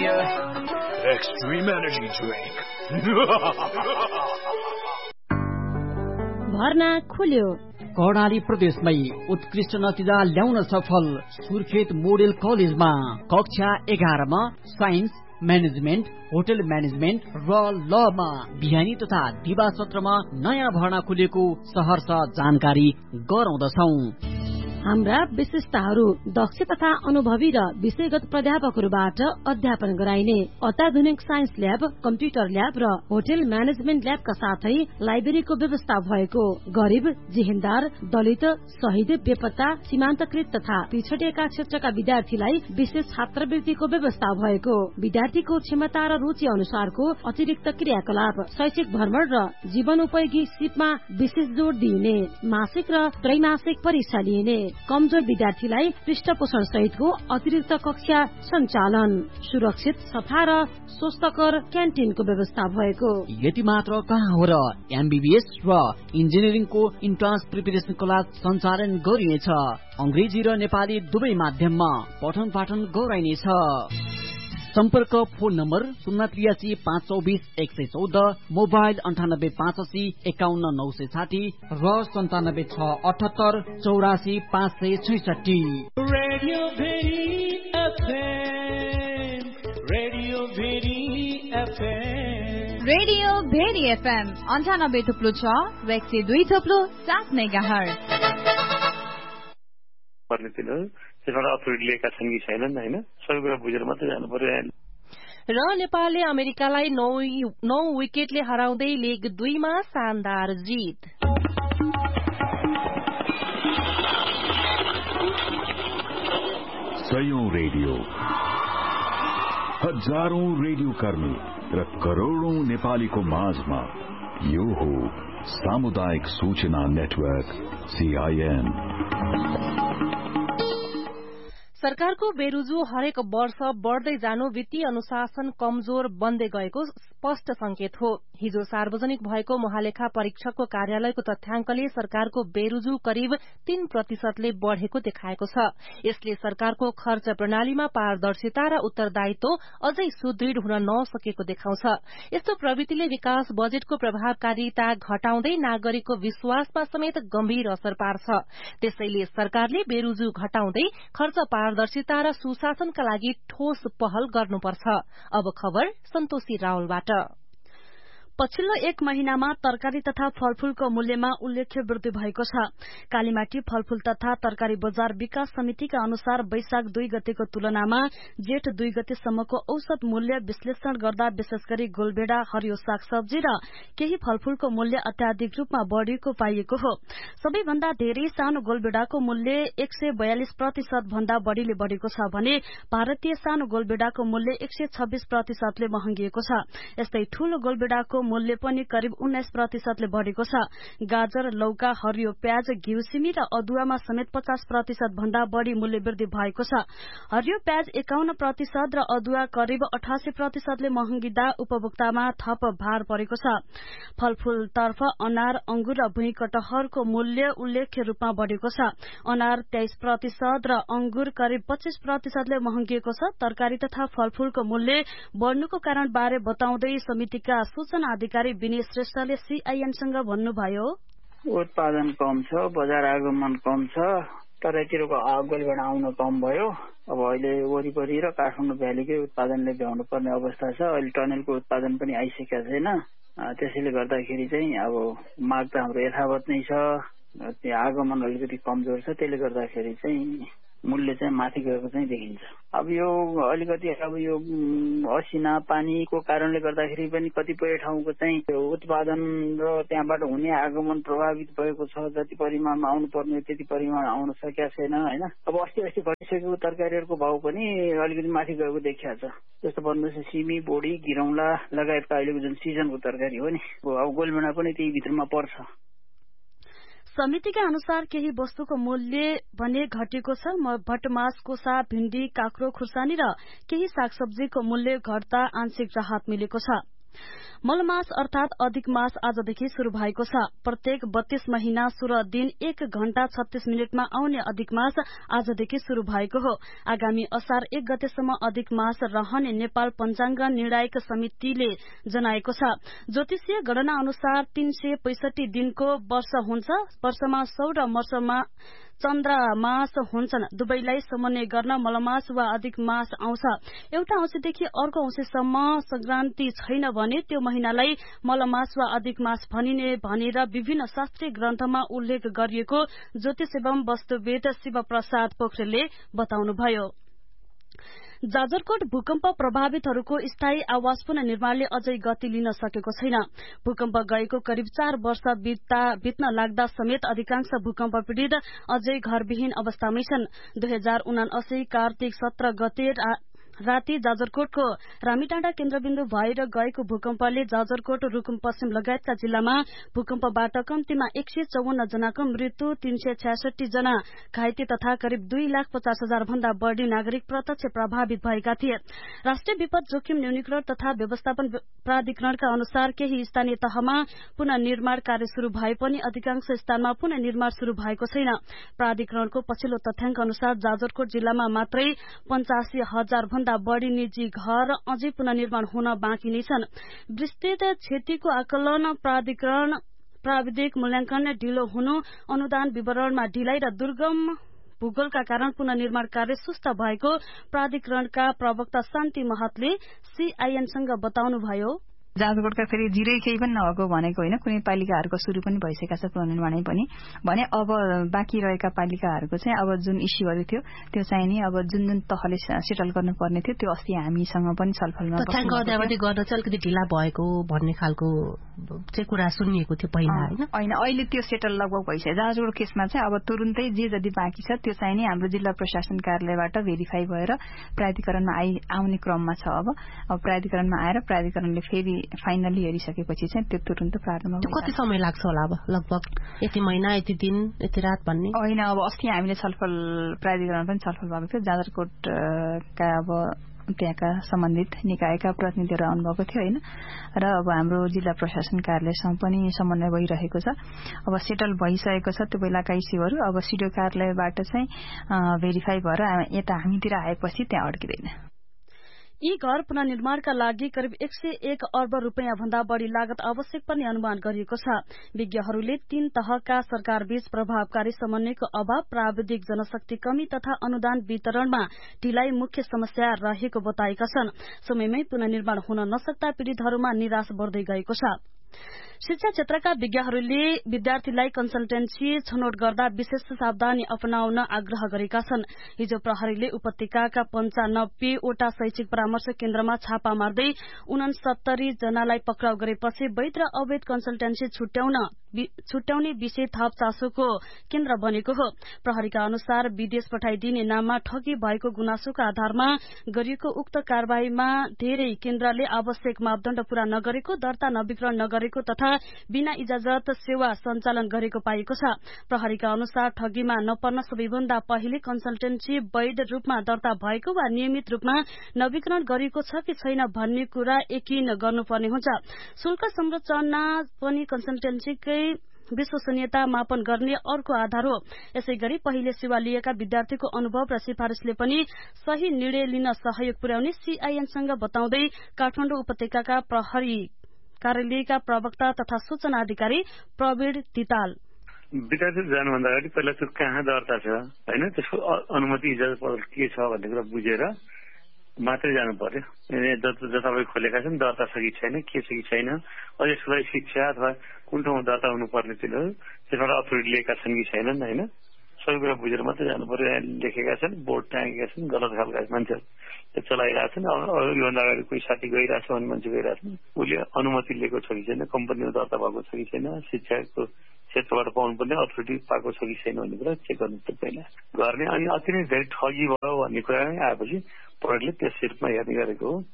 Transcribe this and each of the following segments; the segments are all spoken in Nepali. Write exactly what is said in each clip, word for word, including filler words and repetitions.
Premier Extreme Energy Drink. भर्ना खुल्यो। कर्णाली प्रदेशमै उत्कृष्ट नतिजा ल्याउन सफल सुर्खेत मोडेल कलेजमा कक्षा एघारमा साइन्स, म्यानेजमेन्ट, होटल म्यानेजमेन्ट र लमा बिहानी तथा दिवा सत्रमा नयाँ भर्ना खुलेको सहर्ष जानकारी गराउँदछौं। हाम्रा विशेषताहरू दक्ष तथा अनुभवी र विषयगत प्राध्यापकहरूबाट अध्यापन गराइने अत्याधुनिक साइन्स ल्याब, कम्प्युटर ल्याब र होटल म्यानेजमेन्ट ल्याबका साथै लाइब्रेरीको व्यवस्था भएको, गरिब, जिहेन्दार, दलित, शहीद, बेपत्ता, सीमान्तकृत तथा पिछडिएका क्षेत्रका विद्यार्थीलाई विशेष छात्रवृत्तिको व्यवस्था भएको, विद्यार्थीको क्षमता र रुचि अनुसारको अतिरिक्त क्रियाकलाप, शैक्षिक भ्रमण र जीवनोपयोगी सिपमा विशेष जोड़ दिइने, मासिक र त्रैमासिक परीक्षा लिइने, कमजोर विद्यार्थीलाई पृष्ठपोषण सहितको अतिरिक्त कक्षा सञ्चालन, सुरक्षित, सफा र स्वस्थकर क्यान्टिनको व्यवस्था भएको। यति मात्र कहाँ हो र एमबीबीएस र इन्जिनियरिङको इन्ट्रान्स प्रिपरेसन क्लास सञ्चालन गरिनेछ। अंग्रेजी र नेपाली दुवै माध्यममा पठन पाठन गराइनेछ। सम्पर्क फोन नम्बर शून्य त्रियासी पाँच चौबिस एक सय चौध, मोबाइल अन्ठानब्बे पाँच असी एकाउन्न नौ सय साठी र सन्तानब्बे छ अठहत्तर चौरासी पाँच सय छैसठी। Radio very FM, radio very FM, radio very FM अन्ठानब्बे थुप्लो छ र एक सय दुई थुप्लो सात मेगाहर्ज। त्यसबाट अथोरिटी लिएका छन् कि छैनन् होइन, सबै कुरा बुझेर मात्रै जानु पर्यो। र नेपालले अमेरिकालाई नौ नौ विकेटले हराउँदै लेग दुईमा शानदार जित। सयौं रेडियो, हजारौं रेडियो कर्मी र करोड़ौं नेपालीको माझमा यो हो सामुदायिक सूचना नेटवर्क सीआईएन। सरकारको बेरुजु हरेक वर्ष बढ़दै जानु वित्तीय अनुशासन कमजोर बन्दै गएको स्पष्ट संकेत हो। हिजो सार्वजनिक भएको महालेखा परीक्षकको कार्यालयको तथ्याङ्कले सरकारको बेरुजु करिब तीन प्रतिशतले बढ़ेको देखाएको छ। यसले सरकारको खर्च प्रणालीमा पारदर्शिता र उत्तरदायित्व अझै सुदृढ़ हुन नसकेको देखाउँछ। यस्तो प्रवृत्तिले विकास बजेटको प्रभावकारिता घटाउँदै नागरिकको विश्वासमा समेत गम्भीर असर पार्छ। त्यसैले सरकारले बेरुजु घटाउँदै खर्च पारदर्शिता र सुशासनका लागि ठोस पहल गर्नुपर्छ। अब खबर सन्तोषी रावलबाट। पछिल्लो एक महिनामा तरकारी तथा फलफूलको मूल्यमा उल्लेख्य वृद्धि भएको छ। कालीमाटी फलफूल तथा तरकारी बजार विकास समितिका अनुसार वैशाख दुई गतेको तुलनामा जेठ दुई गतेसम्मको औसत मूल्य विश्लेषण गर्दा विशेष गरी गोलभेडा, हरियो सागसब्जी र केही फलफूलको मूल्य अत्याधिक रूपमा बढ़ेको पाइएको हो। सबैभन्दा धेरै सानो गोलभेडाको मूल्य एक सय बयालिस प्रतिशत भन्दा बढ़ीले बढ़ेको छ भने भारतीय सानो गोलभेडाको मूल्य एक सय छब्बीस प्रतिशतले महँगिएको छ। यस्तै ठूलो गोलभेडाको मूल्य पनि करिब उन्नाइस प्रतिशतले बढ़ेको छ। गाजर, लौका, हरियो प्याज, घिउ, सिमी र अदुवामा समेत पचास प्रतिशत भन्दा बढ़ी मूल्य वृद्धि भएको छ। हरियो प्याज एकाउन्न प्रतिशत र अदुवा करिब अठासी प्रतिशतले महँगिँदा उपभोक्तामा थप भार परेको छ। फलफूलतर्फ अनार, अंगुर र भुइँ कटहरको मूल्य उल्लेख्य रूपमा बढ़ेको छ। अनार तेइस प्रतिशत र अंगुर करिब पच्चीस प्रतिशतले महँगिएको छ। तरकारी तथा फलफूलको मूल्य बढ़नुको कारण बारे बताउँदै समितिका सूचना अधिकारी विनय श्रेष्ठले सीआईएनसँग भन्नुभयो, उत्पादन कम छ, बजार आगमन कम छ, तराईतिरको गोलभेडा आउन कम भयो। अब अहिले वरिपरि र काठमाडौँ भ्यालीकै उत्पादनले भ्याउनु पर्ने अवस्था छ। अहिले टनेलको उत्पादन पनि आइसकेका छैन। त्यसैले गर्दाखेरि चाहिँ अब माग त हाम्रो यथावत नै छ। त्यो आगमन अलिकति कमजोर छ। त्यसले गर्दाखेरि चाहिँ मूल्य चाहिँ माथि गएको चाहिँ देखिन्छ। अब यो अलिकति अब यो असिना पानीको कारणले गर्दाखेरि पनि कतिपय ठाउँको चाहिँ उत्पादन र त्यहाँबाट हुने आगमन प्रभावित भएको छ। जति परिमाणमा आउनु पर्ने त्यति परिमाण आउन सकेका छैन होइन। अब अस्ति अस्ति घटिसकेको तरकारीहरूको भाउ पनि अलिकति माथि गएको देखिया छ। जस्तो भन्नुहोस् सिमी, बोडी, गिरौँला लगायतका अहिलेको जुन सिजनको तरकारी हो नि, अब गोलभेडा पनि त्यही भित्रमा पर्छ। समितिका अनुसार केही वस्तुको मूल्य भने घटेको छ। भटमास, कोसा, भिण्डी, काँक्रो, खुर्सानी र केही सागसब्जीको मूल्य घट्दा आंशिक राहत मिलेको छ। मलमास अर्थात अधिक मास आजदेखि शुरू भएको छ। प्रत्येक बत्तीस महिना सोह्र दिन एक घण्टा छत्तीस मिनटमा आउने अधिक मास आजदेखि शुरू भएको हो। आगामी असार एक गतेसम्म अधिक मास रहने नेपाल पञ्चाङ्ग निर्णायक समितिले जनाएको छ। ज्योतिषीय गणना अनुसार तीन सय पैंसठी दिनको वर्ष हुन्छ। वर्षमा सौर वर्षमा चन्द्रमास हुन्छन्। दुवैलाई समन्वय गर्न मलमास वा अधिक मास आउँछ। एउटा औँसीदेखि अर्को औँसीसम्म संक्रान्ति छैन भने त्यो महिनालाई मलमास वा अधिक मास भनिने भनेर विभिन्न शास्त्रीय ग्रन्थमा उल्लेख गरिएको ज्योतिष एवं वस्तुविद शिव प्रसाद पोखरेलले बताउनुभयो। जाजरकोट भूकम्प प्रभावितहरूको स्थायी आवास पुनर्निर्माणले अझै गति लिन सकेको छैन। भूकम्प गएको करिब चार वर्ष बित्न लाग्दा समेत अधिकांश भूकम्प पीड़ित अझै घरविहीन अवस्थामै छन्। दुई हजार उनासी कार्तिक सत्र गते राति जाजरकोटको रामीटाँडा केन्द्रबिन्दु भएर गएको भूकम्पले जाजरकोट रुकुम पश्चिम लगायतका जिल्लामा भूकम्पबाट कम्तीमा एक सय चौवन्न जनाको मृत्यु, तीन सय छ्यासठी जना घाइते तथा करिब दुई लाख पचास हजार भन्दा बढ़ी नागरिक प्रत्यक्ष प्रभावित भएका थिए। राष्ट्रिय विपद जोखिम न्यूनीकरण तथा व्यवस्थापन प्राधिकरणका अनुसार केही स्थानीय तहमा पुनर्निर्माण कार्य शुरू भए पनि अधिकांश स्थानमा पुनर्निर्माण शुरू भएको छैन। प्राधिकरणको पछिल्लो तथ्याङ्क अनुसार जाजरकोट जिल्लामा मात्रै पञ्चासी हजार भन्दा बढ़ी निजी घर अझै पुनर्निर्माण हुन बाँकी नै छन्। विस्तृत क्षतिको आकलन, प्राधिकरण प्राविधिक मूल्याङ्कन ढिलो हुनु, अनुदान विवरणमा ढिलाइ र दुर्गम भूगोलका कारण पुनर्निर्माण कार्य सुस्त भएको प्राधिकरणका प्रवक्ता शान्ति महतले सीआईएनसँग बताउनुभयो। जाजरकोटका फेरि जिरै केही पनि नभएको भनेको होइन, कुनै पालिकाहरूको सुरु पनि भइसकेका छ पुनर्निर्माणै पनि भने अब बाँकी रहेका पालिकाहरूको चाहिँ अब जुन इस्युहरू थियो त्यो चाहिँ नि अब जुन जुन तहले सेटल गर्नुपर्ने थियो त्यो अस्ति हामीसँग पनि छलफलमा तथ्याङ्क अद्यावधि गर्न चाहिँ अलिकति ढिला भएको भन्ने खालको चाहिँ कुरा सुनिएको थियो पहिला होइन होइन अहिले त्यो सेटल लगभग भइसक्यो। जाजरकोट केसमा चाहिँ अब तुरुन्तै जे जति बाँकी छ त्यो चाहिँ नि हाम्रो जिल्ला प्रशासन कार्यालयबाट भेरिफाई भएर प्राधिकरणमा आइ आउने क्रममा छ। अब अब प्राधिकरणमा आएर प्राधिकरणले फेरि फाइनली हेरिसकेपछि चाहिँ त्यो तुरन्त प्रारम्भ हुन्छ। कति समय लाग्छ होला अब लगभग यति महिना यति दिन यति रात भन्ने होइन। अब अस्ति हामीले छलफल प्राधिकरण पनि छलफल भएको थियो। जाजरकोटका अब त्यहाँका सम्बन्धित निकायका प्रतिनिधिहरू आउनुभएको थियो होइन र अब हाम्रो जिल्ला प्रशासन कार्यालयसँग पनि समन्वय भइरहेको छ। अब सेटल भइसकेको छ त्यो बेलाका इस्युहरू अब सिडिओ कार्यालयबाट चाहिँ भेरिफाई भएर यता हामीतिर आएपछि त्यहाँ अड्किँदैन। यी घर पुनर्निर्माणका लागि करिब एक सय एक अर्ब रूपियाँ भन्दा बढ़ी लागत आवश्यक पर्ने अनुमान गरिएको छ। विज्ञहरूले तीन तहका सरकारबीच प्रभावकारी समन्वयको अभाव, प्राविधिक जनशक्ति कमी तथा अनुदान वितरणमा ढिलाइ मुख्य समस्या रहेको बताएका छन्। समयमै पुनर्निर्माण हुन नसक्दा पीड़ितहरूमा निराश बढ्दै गएको छ। शिक्षा क्षेत्रका विज्ञहरूले विद्यार्थीलाई कन्सल्टेन्सी छनौट गर्दा विशेष सावधानी अपनाउन आग्रह गरेका छन्। हिजो प्रहरीले उपत्यकाका पञ्चानब्बेवटा शैक्षिक परामर्श केन्द्रमा छापा मार्दै उनसत्तरी जनालाई पक्राउ गरेपछि वैध र अवैध कन्सल्टेन्सी छुट्याउन छुट्याउने विषय थप चासोको केन्द्र बनेको हो। प्रहरीका अनुसार विदेश पठाइदिने नाममा ठगी भएको गुनासोका आधारमा गरिएको उक्त कार्यवाहीमा धेरै केन्द्रले आवश्यक मापदण्ड पूरा नगरेको, दर्ता नवीकरण नगरेको तथा बिना इजाजत सेवा सञ्चालन गरेको पाइएको छ। प्रहरीका अनुसार ठगीमा नपर्न सबैभन्दा पहिले कन्सल्टेन्सी वैध रूपमा दर्ता भएको वा नियमित रूपमा नवीकरण गरिएको छ कि छैन भन्ने कुरा यकिन गर्नुपर्ने हुन्छ। शुल्क संरचना पनि कन्सल्टेन्सीकै विश्वसनीयता मापन गर्ने अर्को आधार हो। यसैगरी पहिले सेवा लिएका विद्यार्थीको अनुभव र सिफारिसले पनि सही निर्णय लिन सहयोग पुर्याउने सीआईएनसँग बताउँदै काठमाडौँ उपत्यकाका प्रहरी कार्यालयका प्रवक्ता तथा सूचना अधिकारी प्रवीण तिताल विद्यार्थी जानुभन्दा अगाडि पहिला त्यो कहाँ दर्ता छ होइन त्यसको अनुमति इजाजत पत्र के छ भन्ने कुरा बुझेर मात्रै जानु पर्यो। जता तपाईँ खोलेका छन् दर्ता छ कि छैन, के छ कि छैन, अझ यसको लागि शिक्षा अथवा कुन ठाउँमा दर्ता हुनुपर्ने त्यो त्यसबाट अथोरिटी लिएका छन् कि छैनन् होइन सबै कुरा बुझेर मात्रै जानु पर्यो। यहाँ लेखेका छन्, बोर्ड टाँगेका छन्, गलत खालका मान्छेहरू चलाइरहेका छन्। योभन्दा अगाडि कोही साथी गइरहेछ भने मान्छे गइरहेको छ, उसले अनुमति लिएको छ कि छैन, कम्पनीमा दर्ता भएको छ कि छैन, शिक्षाको क्षेत्रबाट पाउनुपर्ने अथोरिटी पाएको छ कि छैन भन्ने कुरा चेक गर्नु पर्यो पहिला गर्ने। अनि अति नै धेरै ठगी भयो भन्ने कुरा आएपछि प्रहरीले त्यस रूपमा हेर्ने गरेको हो।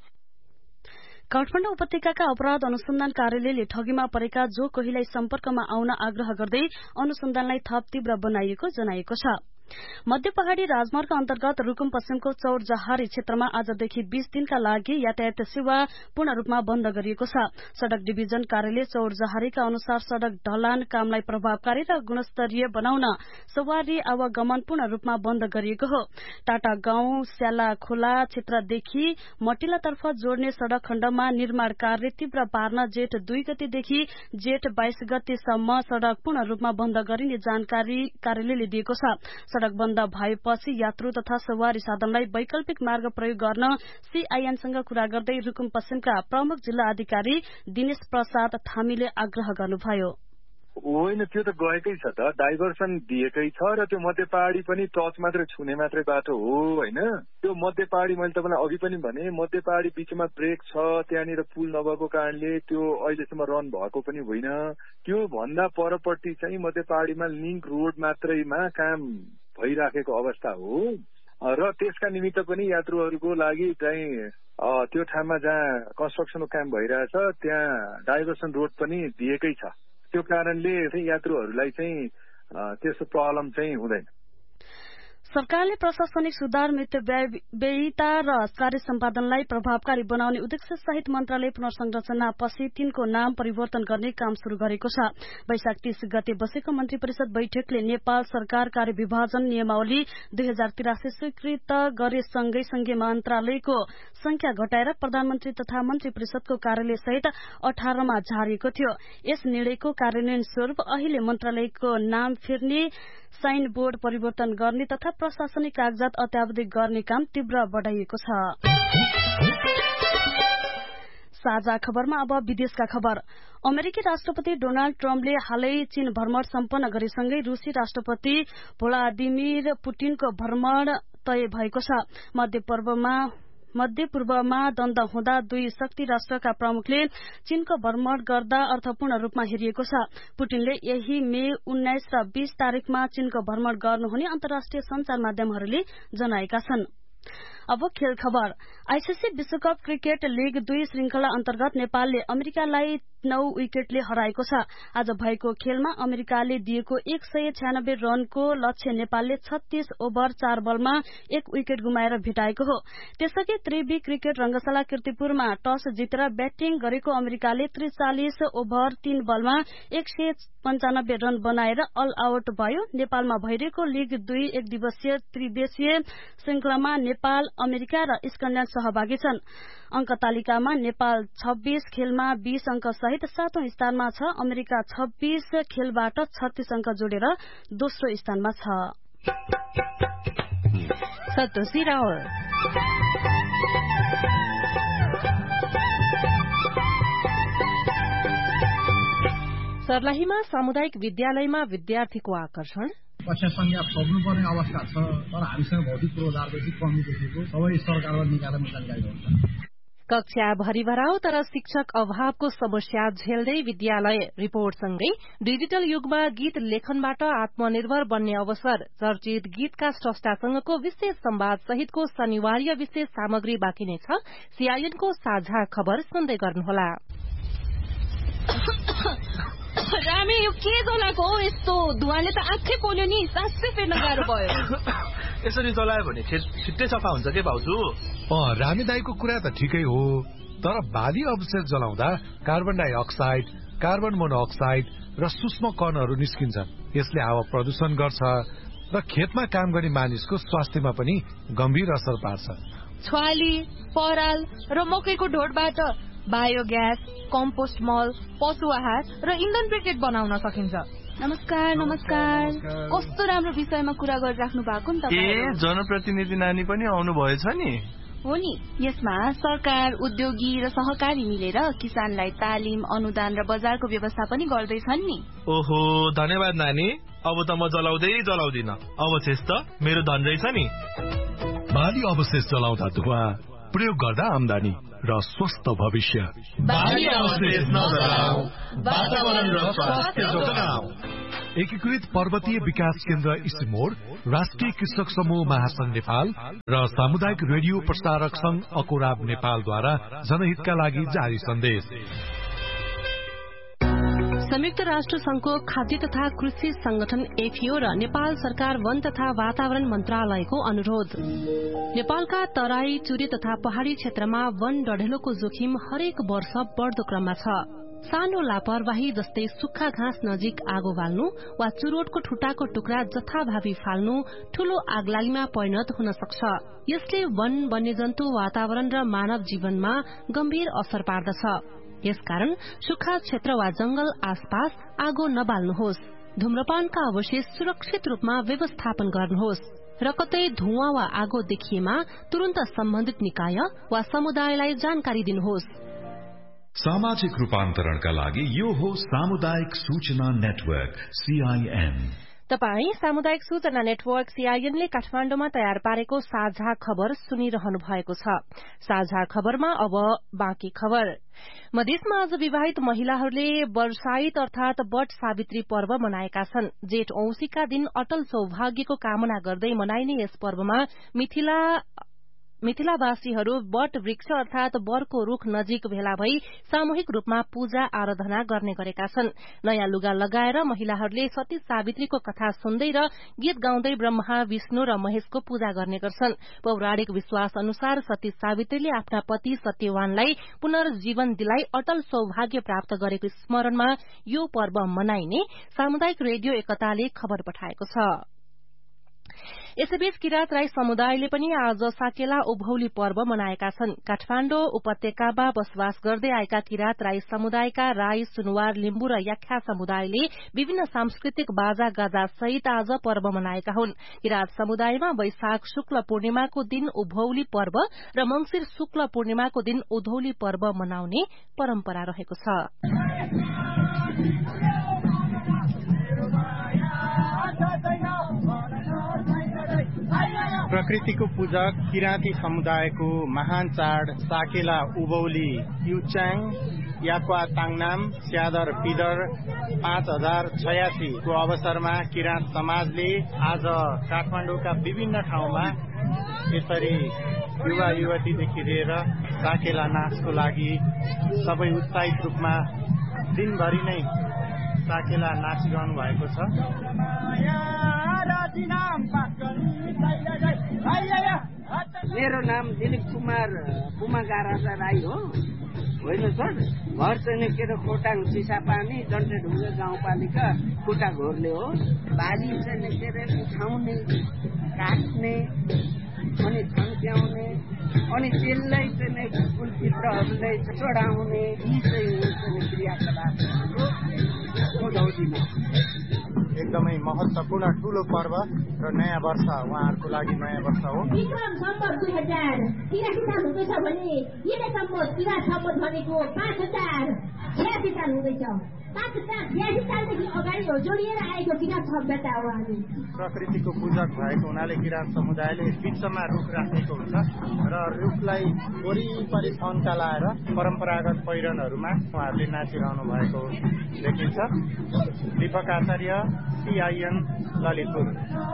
काठमाडौँ उपत्यकाका अपराध अनुसन्धान कार्यालयले ठगीमा परेका जो कोहीलाई सम्पर्कमा आउन आग्रह गर्दै अनुसन्धानलाई थप तीव्र बनाइएको जनाएको छ। मध्य पहाड़ी राजमार्ग अन्तर्गत रुकुम पश्चिमको चौरजहारी क्षेत्रमा आजदेखि बीस दिनका लागि यातायात सेवा पूर्ण रूपमा बन्द गरिएको छ। सड़क डिभिजन कार्यालय चौरजहारीका अनुसार सड़क ढलान कामलाई प्रभावकारी र गुणस्तरीय बनाउन सवारी आवागमन पूर्ण रूपमा बन्द गरिएको हो। टाटा गाउँ स्याला खोला क्षेत्रदेखि मटिलातर्फ जोड्ने सड़क खण्डमा निर्माण कार्य तीव्र पार्न जेठ दुई गतेदेखि जेठ बाइस गतेसम्म सड़क पूर्ण रूपमा बन्द गरिने जानकारी कार्यालयले दिएको छ। सड़क बन्द भएपछि यात्रु तथा सवारी साधनलाई वैकल्पिक मार्ग प्रयोग गर्न सीआईएनसँग कुरा गर्दै रुकुम पश्चिमका प्रमुख जिल्ला अधिकारी दिनेश प्रसाद थामीले आग्रह गर्नुभयो। होइन, त्यो त गएकै छ त, डाइभर्सन दिएकै छ र त्यो मध्य पहाडी पनि टच मात्रै छुने मात्रै बाटो हो होइन। त्यो मध्य पहाडी मैले तपाईँलाई अघि पनि भने मध्य पहाडी बीचमा ब्रेक छ, त्यहाँनिर पुल नभएको कारणले त्यो अहिलेसम्म रन भएको पनि होइन। त्यो भन्दा परपट्टि चाहिँ मध्य पहाडीमा लिङ्क रोड मात्रैमा काम भइराखेको अवस्था हो र त्यसका निमित्त पनि यात्रुहरूको लागि चाहिँ त्यो ठाउँमा जहाँ कन्स्ट्रक्सनको काम भइरहेछ त्यहाँ डाइभर्सन रोड पनि दिएकै छ। त्यो कारणले यात्रुहरूलाई चाहिँ त्यस्तो प्रब्लम चाहिँ हुँदैन। सरकारले प्रशासनिक सुधार मितव्ययिता र कार्य सम्पादनलाई प्रभावकारी बनाउने उद्देश्य सहित मन्त्रालय पुनर्संरचनापछि तीनको नाम परिवर्तन गर्ने काम शुरू गरेको छ। वैशाख तीस गते बसेको मन्त्री परिषद बैठकले नेपाल सरकार कार्य विभाजन नियमावली दुई हजार तिरासी स्वीकृत गरे सँगै सँगै मन्त्रालयको संख्या घटाएर प्रधानमन्त्री तथा मन्त्री परिषदको कार्यालय सहित अठारमा झारिएको थियो। यस निर्णयको कार्यान्वयन स्वरूप अहिले मन्त्रालयको नाम फेर्ने, साइन बोर्ड परिवर्तन गर्ने तथा प्रशासनिक कागजात अत्यावधिक गर्ने काम तीव्र बढ़ाइएको छ। साझा खबरमा अब विदेशका खबर। अमेरिकी राष्ट्रपति डोनाल्ड ट्रम्पले हालै चीन भ्रमण सम्पन्न गरेसँगै रूसी राष्ट्रपति भ्लादिमिर पुटिनको भ्रमण तय भएको छ। मध्य पूर्वमा मध्य पूर्वमा द्वन्द हुँदा दुई शक्ति राष्ट्रका प्रमुखले चीनको भ्रमण गर्दा अर्थपूर्ण रूपमा हेरिएको छ। पुटिनले यही मे उन्नाइस र बीस तारीकमा चीनको भ्रमण गर्नुहुने अन्तर्राष्ट्रिय संचार माध्यमहरूले जनाएका छन्। अब खेल खबर। आईसीसी विश्वकप क्रिकेट लीग दुई श्रृंखला अन्तर्गत नेपालले अमेरिकालाई नौ विकेटले हराएको छ। आज भएको खेलमा अमेरिकाले दिएको एक सय छ्यानब्बे रनको लक्ष्य नेपालले छत्तीस ओभर चार बलमा एक विकेट गुमाएर भेटाएको हो। त्यसअघि त्रिवी क्रिकेट रंगशाला कीर्तिपुरमा टस जितेर ब्याटिङ गरेको अमेरिकाले त्रिचालिस ओभर तीन बलमा एक सय पञ्चानब्बे रन बनाएर अल आउट भयो। नेपालमा भइरहेको लीग दुई एक दिवसीय त्रिदेशीय श्रृंखलामा नेपाल, अमेरिका र स्कटल्याण्ड सहभागी छन्। अंक तालिकामा नेपाल छब्बीस खेलमा बीस अंक सहित सातौं स्थानमा छ। अमेरिका छब्बीस खेलबाट छत्तीस अंक जोडेर दोस्रो स्थानमा छ। सर्लाहीमा सामुदायिक विद्यालयमा विद्यार्थीको आकर्षण। कक्षा संख्या थप्नुपर्ने अवस्था छ, तर हामीसँग भौतिक पूर्वाधारदेखि कमी देखेको सबै सरकारलाई निकाल्न जानकारी हुन्छ। कक्षा भरि भराउ तर शिक्षक अभावको समस्या झेल्दै विद्यालय रिपोर्टसँगै डिजिटल युगमा गीत लेखनबाट आत्मनिर्भर बन्ने अवसर, चर्चित गीतका स्रष्टासँगको विशेष संवाद सहितको शनिवारीय विशेष सामग्री बाँकी नै छ। सीआईएनको साझा खबर सुन्दै गर्नुहोला। रामे, यो के जलाएको हो? यस्तो धुवाले त आँखै पोल्यो नि, सासै फेर्न गाह्रो भयो। यसरी जलायो भने छिट्टै सफा हुन्छ के भाउजू? अँ, रामे दाईको कुरा त ठिकै हो, तर बाली अवशेष जलाउँदा कार्बन डाइअक्साइड, कार्बन मोनोअक्साइड र सूक्ष्म कणहरू निस्किन्छन्। यसले हावा प्रदूषण गर्छ र खेतमा काम गर्ने मानिसको स्वास्थ्यमा पनि गम्भीर असर पार्छ। छ्वाली, पराल र मकैको ढोडबाट बायोग्यास, कम्पोस्ट मल, पशु आहार र इन्धन ब्रिकेट बनाउन सकिन्छ। नमस्कार नमस्कार कस्तो राम्रो विषयमा कुरा गरिराख्नु भएको नि तपाईँ। ए, जनप्रतिनिधि नानी पनि आउनु भएछ नि? हो नि। यसमा सरकार, उद्योगी र सहकारी मिलेर किसानलाई तालिम, अनुदान र बजारको व्यवस्था पनि गर्दैछन् नि। ओहो, धन्यवाद नानी। अब त म जलाउँदै जलाउँदिन, अवशेष त मेरो धन रहेछ नि। बाली अवशेष जलाउँदा धुवा, प्रयोग गर्दा आमदानी र स्वस्थ भविष्य। बाली अवशेष नजलाऊ, वातावरण र स्वास्थ्य जोगाऊ। एकीकृत पर्वतीय विकास केन्द्र इस्टिमोड, राष्ट्रिय कृषक समूह महासंघ नेपाल र सामुदायिक रेडियो प्रसारक संघ अकोराब नेपालद्वारा जनहितका लागि जारी सन्देश। संयुक्त राष्ट्र संघको खाद्य तथा कृषि संगठन एफिओ र नेपाल सरकार वन तथा वातावरण मन्त्रालयको अनुरोध। नेपालका तराई, चुरे तथा पहाड़ी क्षेत्रमा वन डढेलोको जोखिम हरेक वर्ष बढ़दो क्रममा छ। सानो लापरवाही जस्तै सुक्खा घाँस नजिक आगो बाल्नु वा चुरोटको ठुटाको टुक्रा जथाभावी फाल्नु ठूलो आगलागीमा परिणत हुन सक्छ। यसले वन, वन्यजन्तु, वातावरण र मानव जीवनमा गम्भीर असर पार्दछ। यसकारण सुक्खा क्षेत्र वा जंगल आसपास आगो नबाल्नुहोस्। धूम्रपानका अवशेष सुरक्षित रूपमा व्यवस्थापन गर्नुहोस् र कतै धुवाँ वा आगो देखिएमा तुरन्त सम्बन्धित निकाय वा समुदायलाई जानकारी दिनुहोस्। सामाजिक रूपान्तरणका लागि यो हो सामुदायिक सूचना नेटवर्क सीआईएन। तपाई सामुदायिक सूचना नेटवर्क सीआईएनले काठमाण्डुमा तयार पारेको साझा खबर सुनिरहनु भएको छ। साझा खबरमा अब बाँकी खबर। मधेसमा आज विवाहित महिलाहरूले वर्षाइत अर्थात वट सावित्री पर्व मनाएका छन्। जेठ औंसीका दिन अटल सौभाग्यको कामना गर्दै मनाइने यस पर्वमा मिथिला मिथिलावासीहरू वट वृक्ष अर्थात वरको रुख नजिक भेला भई सामूहिक रूपमा पूजा आराधना गर्ने गरेका छन्। नयाँ लुगा लगाएर महिलाहरूले सती सावित्रीको कथा सुन्दै र गीत गाउँदै ब्रह्मा, विष्णु र महेशको पूजा गर्ने गर्छन्। पौराणिक विश्वास अनुसार सती सावित्रीले आफ्ना पति सत्यवानलाई पुनर्जीवन दिलाई अटल सौभाग्य प्राप्त गरेको स्मरणमा यो पर्व मनाइने सामुदायिक रेडियो एकताले खबर पठाएको छ। यसैबीच किरात राई समुदायले पनि आज साकेला उभौली पर्व मनाएका छन्। काठमाण्डु उपत्यकामा बसोबास गर्दै आएका किरात राई समुदायका राई, सुनवार, लिम्बू र याख्या समुदायले विभिन्न सांस्कृतिक बाजा गाजा सहित आज पर्व मनाएका हुन्। किरात समुदायमा वैशाख शुक्ल पूर्णिमाको दिन उभौली पर्व र मंगिर शुक्ल पूर्णिमाको दिन उधौली पर्व मनाउने परम्परा रहेको छ। प्रकृतिको पूजक किराँती समुदायको महान चाड साकेला उभौली युच्याङ याक्वा ताङनाम स्यादर पिदर पाँच हजार छयासी को अवसरमा किराँत समाजले आज काठमाडौँका विभिन्न ठाउँमा यसरी युवा युवतीदेखि लिएर साकेला नाचको लागि सबै उत्साहित रूपमा दिनभरि नै साकेला नाचिरहनु भएको छ। मेरो नाम दिलीप कुमार पुमागारा राई हो होइन सर। घर चाहिँ के अरे खोटाङ चिसापानी डन्टे ढुङ्गे गाउँपालिका खुट्टा घोर्ले हो। बाली चाहिँ के अरे उठाउने, काट्ने अनि थन्क्याउने अनि त्यसलाई चाहिँ कुलचित्रहरूलाई चढाउने यी चाहिँ क्रियाकलापहरू उधौलीमा एकदमै महत्वपूर्ण ठूलो पर्व र नयाँ वर्ष उहाँहरूको लागि नयाँ वर्ष हो। विक्रम सम्मत दुई हजार तिरासी साल हुँदैछ भने यिनै सम्मत किरात सम्मत भनेको पाँच हजार छयासी साल हुँदैछ। पाँच हजार छयासी सालदेखि अगाडि हो जोडिएर आएको किरात सभ्यता हो। हामी प्रकृतिको पूजक भएको हुनाले किरात समुदायले बिचमा रुख राखेको हुन्छ र रुखलाई वरिपरि थन्का लाएर परम्परागत पहिरनहरूमा उहाँहरूले नाचिरहनु भएको देखिन्छ। दीपक आचार्य, सीआईएन, ललितपुर।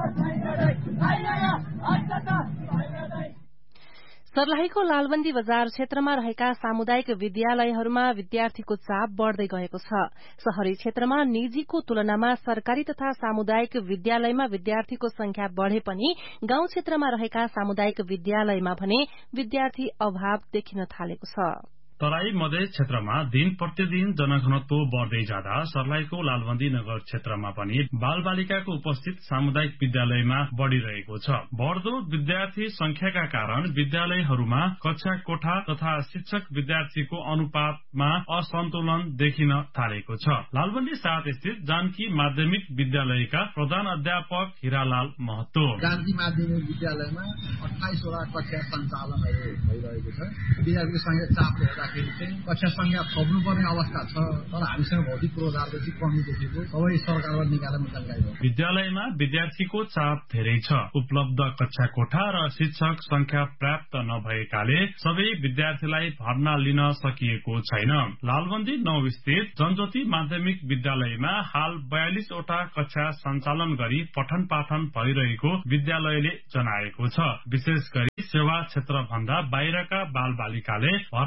सर्लाहीको लालबन्दी बजार क्षेत्रमा रहेका सामुदायिक विद्यालयहरूमा विद्यार्थीको चाप बढ़दै गएको छ। शहरी क्षेत्रमा निजीको तुलनामा सरकारी तथा सामुदायिक विद्यालयमा विद्यार्थीको संख्या बढ़े पनि गाउँ क्षेत्रमा रहेका सामुदायिक विद्यालयमा भने विद्यार्थी अभाव देखिन थालेको छ। तराई मधेस क्षेत्रमा दिन प्रतिदिन जनघनत्व बढ़दै जाँदा सर्लाहीको लालबन्दी नगर क्षेत्रमा पनि बाल बालिकाको उपस्थित सामुदायिक विद्यालयमा बढ़िरहेको छ। बढ़दो विद्यार्थी संख्याका कारण विद्यालयहरूमा कक्षा कोठा तथा शिक्षक विद्यार्थीको अनुपातमा असन्तुलन देखिन थालेको छ। लालबन्दी सात स्थित जानकी माध्यमिक विद्यालयका प्रधान अध्यापक हिरालाल महतो जानकी माध्यमिक विद्यालयमा अठाइसवटा कक्षा सञ्चालनहरू भइरहेको छ। विद्यार्थीको संख्या चापले कक्षा संख्या थप्नुपर्ने अवस्था छ, तर हामीसँग भौतिक पूर्वाधारको चाहिँ कमी देखेको सबै सरकारबाट निकालेर जानकारी हो। विद्यालयमा विद्यार्थीको चाप धेरै छ। उपलब्ध कक्षा कोठा र शिक्षक संख्या पर्याप्त नभएकाले सबै विद्यार्थीलाई भर्ना लिन सकिएको छैन। लालबन्दी नौ स्थित जनज्योति माध्यमिक विद्यालयमा हाल बयालिसवटा कक्षा सञ्चालन गरी पठन पाठन भइरहेको विद्यालयले जनाएको छ। विशेष गरी सेवा क्षेत्र भन्दा बाहिरका बाल बालिकाले भर्ना पाउन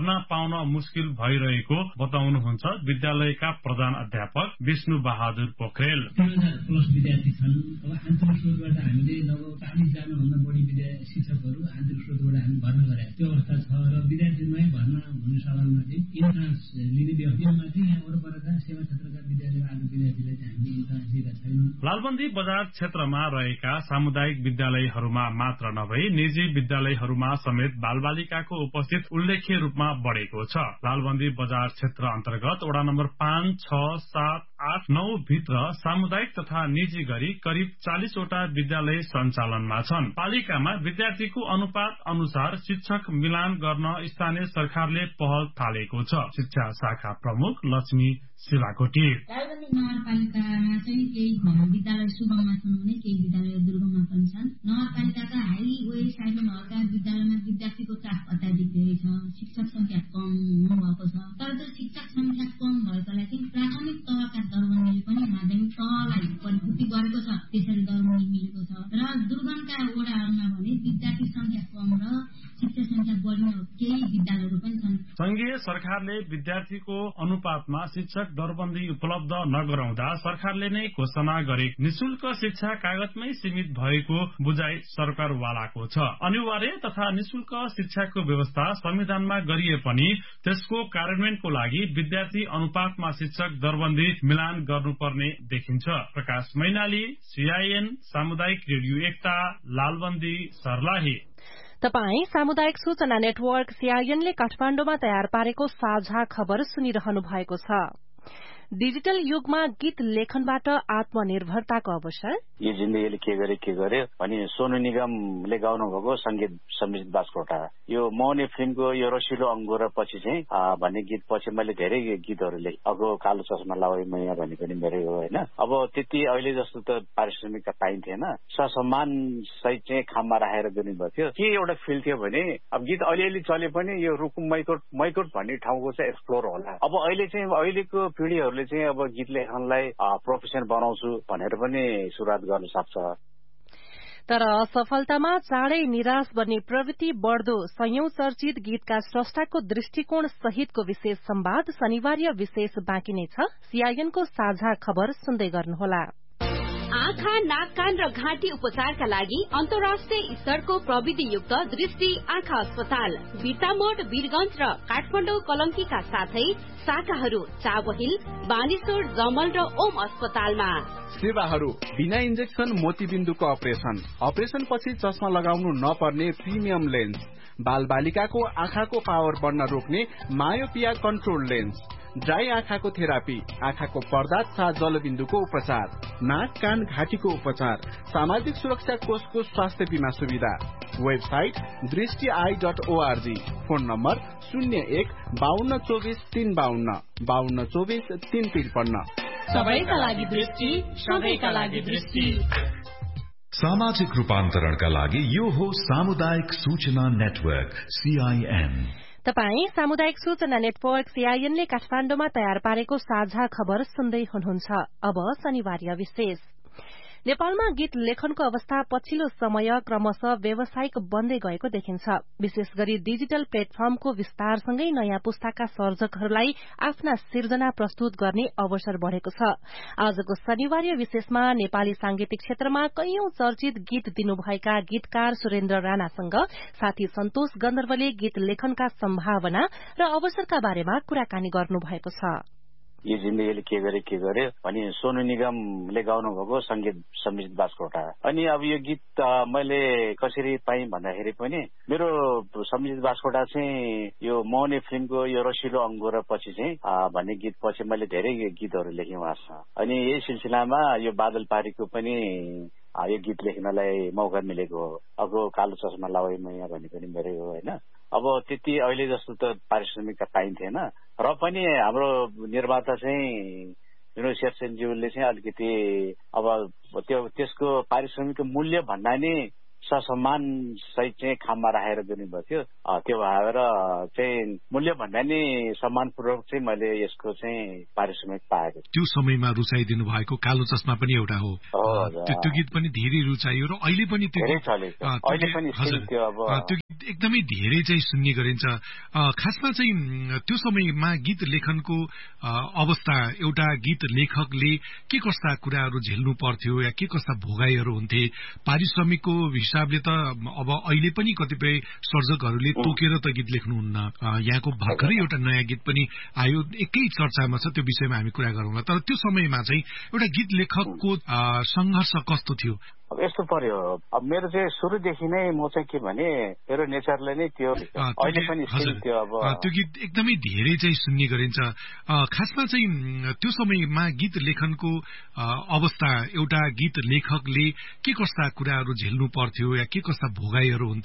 पाउन मुस्किल भइरहेको बताउनुहुन्छ विद्यालयका प्रधान अध्यापक विष्णु बहादुर पोखरेल। प्लस विद्यार्थी छन्। अब आन्तरिक स्रोतबाट हामीले लगभग चालिस जना भन्दा बढी विद्यार्थी शिक्षकहरू आन्तरिक स्रोतबाट हामी भर्ना गरे त्यो अवस्था छ र विद्यार्थीमै भर्ना हुने सवालमा चाहिँ इन्ट्रान्स लिने व्यवस्थामा चाहिँ यहाँ वरपरका सेवा क्षेत्रका विद्यालयमा आएको विद्यार्थीलाई चाहिँ हामीले इन्ट्रान्स दिएका छैनौँ। लालबन्दी बजार क्षेत्रमा रहेका सामुदायिक विद्यालयहरूमा मात्र नभई निजी विद्यालयहरूमा समेत बालबालिकाको उपस्थित उल्लेख्य रूपमा बढेको छ। लालबन्दी बजार क्षेत्र अन्तर्गत वडा नम्बर पाँच छ सात आठ नौ भित्र सामुदायिक तथा निजी गरी करिब चालिसवटा विद्यालय सञ्चालनमा छन्। पालिकामा विद्यार्थीको अनुपात अनुसार शिक्षक मिलान गर्न स्थानीय सरकारले पहल थालेको छ। शिक्षा शाखा प्रमुख लक्ष्मी शिलाकोटी। लालबन्दी नगरपालिकामा चाहिँ केही विद्यालय सुगममा छन् भने केही विद्यालय दुर्गममा पनि छन्। नगरपालिकाका हाइवे साइडमा भएका विद्यालयमा विद्यार्थीको चाप अत्याधिक धेरै छ। शिक्षक संख्या कम हुनुभएको छ। तर त्यो शिक्षक संख्या कम भएकालाई चाहिँ प्राथमिक तहका दरबन्दीले पनि माध्यमिक तहलाई परिपूर्ति गरेको छ। त्यसरी दरबन्दी मिलेको छ र दुर्गमका वडाहरूमा भने विद्यार्थी संख्या कम र शिक्षक संख्या बढ्ने केही विद्यालयहरू पनि छन्। संघीय सरकारले विद्यार्थीको अनुपातमा शिक्षक दरबन्दी उपलब्ध नगराउँदा सरकारले नै घोषणा गरे निशुल्क शिक्षा कागजमै सीमित भएको बुझाइ सरकारवालाको छ। अनिवार्य तथा निशुल्क शिक्षाको व्यवस्था संविधानमा गरिए पनि त्यसको कार्यान्वयनको लागि विद्यार्थी अनुपातमा शिक्षक दरबन्दी मिलान गर्नुपर्ने देखिन्छ। प्रकाश मैनाली, सीआईएन सामुदायिक रेडियो एकता, लालबन्दी, सर्लाही। तपाई सामुदायिक सूचना नेटवर्क सीआईएनले काठमाडौँमा तयार पारेको साझा खबर सुनिरहनु भएको छ। डिजिटल युगमा गीत लेखनबाट आत्मनिर्भरताको अवसर। यो जिन्दगीले के गरे के गर्यो अनि सोनु निगमले गाउनु भएको संगीत समित बास्कोटा यो मौनी फिल्मको यो रसिलो अंगुर पछि चाहिँ भन्ने गीत पछि मैले धेरै गीतहरूले अगो कालो चस्मा लाउँ मैया भन्ने पनि मेरै हो होइन। अब त्यति अहिले जस्तो त पारिश्रमिक पाइन्थेन। ससम्मान सहित चाहिँ खाममा राखेर दिनुभएको थियो। के एउटा फिल थियो भने अब गीत अलिअलि चले पनि यो रुकुम मैकोट मैकोट भन्ने ठाउँको चाहिँ एक्सप्लोर होला। अब अहिले चाहिँ अहिलेको पिढीहरूले चाहिँ अब गीत लेखनलाई प्रोफेसन बनाउँछु भनेर पनि सुरुवात गर्न सक्छ। तर असफलतामा चाँडै निराश बन्ने प्रवृत्ति बढ्दो सयौं चर्चित गीतका स्रष्टाको दृष्टिकोण सहितको विशेष संवाद शनिबार विशेष बाँकी नै छ। सीआईएनको साझा खबर सुन्दै गर्नुहोला। आँखा, नाक, कान र घाँटी उपचारका लागि अन्तर्राष्ट्रिय स्तरको प्रविधियुक्त दृष्टि आँखा अस्पताल बिर्तामोड, वीरगंज र काठमाडौँ कलंकीका साथै शाखाहरू चाबहिल, बानेश्वर, जमल र ओम अस्पतालमा। सेवाहरू बिना इन्जेक्सन मोतीबिन्दुको अपरेशन, अपरेशन पछि चस्मा लगाउनु नपर्ने प्रिमियम लेन्स, बाल बालिकाको आँखाको पावर बढ्न रोक्ने मायोपिया कन्ट्रोल लेन्स, ड्राई आँखाको थेरापी, आँखाको पर्दा तथा जलबिन्दुको उपचार, नाक, कान, घाँटीको उपचार, सामाजिक सुरक्षा कोषको स्वास्थ्य बीमा सुविधा। वेबसाइट दृष्टि I dot ORG. Phone number शून्य एक बाहन्न चौबिस तीन बाहन्न बाहन्न चौबिस तीन त्रिपन्न। सबैका लागि दृष्टि, सबैका लागि दृष्टि। सामाजिक रूपान्तरणका लागि यो हो सामुदायिक सूचना नेटवर्क सीआईएन। तपाई सामुदायिक सूचना नेटवर्क सीआईएनले काठमाडौँमा तयार पारेको साझा खबर सुन्दै हुनुहुन्छ। अब शनिबार विशेष। नेपालमा गीत लेखनको अवस्था पछिल्लो समय क्रमशः व्यावसायिक बन्दै गएको देखिन्छ। विशेष गरी डिजिटल प्लेटफर्मको विस्तारसँगै नयाँ पुस्ताका सर्जकहरूलाई आफ्ना सिर्जना प्रस्तुत गर्ने अवसर बढ़ेको छ। आजको शनिबार विशेषमा नेपाली सांगीतिक क्षेत्रमा कैयौं चर्चित गीत दिनुभएका गीतकार सुरेन्द्र राणासँग साथी सन्तोष गन्धर्वले गीत लेखनका सम्भावना र अवसरका बारेमा कुराकानी गर्नुभएको छ। यो जिन्दगीले के गरे के गर्यो अनि सोनु निगमले गाउनु भएको संगीत समित बास्कोटा अनि अब यो गीत मैले कसरी पाएँ भन्दाखेरि पनि मेरो समित बास्कोटा चाहिँ यो मौनी फिल्मको यो रसिलो अंगुर पछि चाहिँ भन्ने गीत पछि मैले धेरै गीतहरू लेखेँ उहाँसँग। अनि यही सिलसिलामा यो बादल पारीको पनि यो गीत लेख्नलाई मौका मिलेको हो। अगो कालो चस्मा लाउँ मैया भन्ने पनि मेरै हो होइन। अब त्यति अहिले जस्तो त पारिश्रमिक पाइन्थेन र पनि हाम्रो निर्माता चाहिँ विनोद शेरसेनज्यूले चाहिँ अलिकति अब त्यो त्यसको पारिश्रमिकको मूल्य भन्दा नि ससम्मान सहित चाहिँ खाममा राखेर दिनुभएको थियो। त्यो भएर चाहिँ मूल्य भन्दा नि सम्मानपूर्वक चाहिँ मैले यसको चाहिँ पारिश्रमिक पाएको। त्यो समयमा रुचाइदिनु भएको कालो चस्मा पनि एउटा हो। त्यो गीत पनि धेरै रुचाइयो र अहिले पनि त्यो अहिले पनि त्यो अब त्यो गीत एकदमै धेरै चाहिँ सुन्ने गरिन्छ। खासमा चाहिँ त्यो समयमा गीत लेखनको अवस्था एउटा गीत लेखकले के कस्ता कुराहरू झेल्नु पर्थ्यो या के कस्ता भोगाईहरू हुन्थे, पारिश्रमिकको हिसाबले त अब अहिले पनि कतिपय सर्जकहरूले तोकेर त गीत लेख्नुहुन्न। यहाँको भर्खरै एउटा नयाँ गीत पनि आयो, एकै चर्चामा छ, त्यो विषयमा हामी कुरा गरौँला। तर त्यो समयमा चाहिँ एउटा गीत लेखकको संघर्ष कस्तो थियो? अब यस्तो पर्यो, अब मेरो चाहिँ सुरुदेखि नै म चाहिँ के भने मेरो नेचरले नै त्यो अहिले पनि त्यो अब त्यो गीत एकदमै धेरै चाहिँ सुन्ने गरिन्छ। खासमा चाहिँ त्यो समयमा गीत लेखनको अवस्था एउटा गीत लेखकले के कस्ता कुराहरू झेल्नु पर्थ्यो या के कस्ता भोगाईहरू हुन्थे